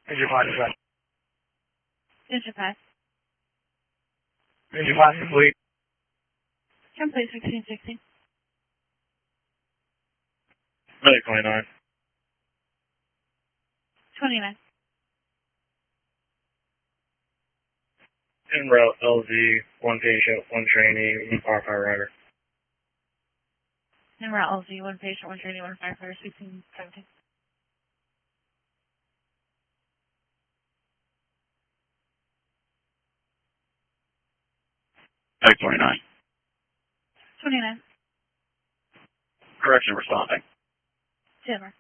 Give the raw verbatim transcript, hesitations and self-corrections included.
Engine five is ready. Engine five. Engine five complete. Complete sixteen sixteen. Medic twenty-nine. twenty-nine. En route L Z, one patient, one trainee, one firefighter rider. En route L Z, one patient, one trainee, one firefighter, sixteen seventeen. Medic twenty-nine. twenty-nine. Correction responding. Timber.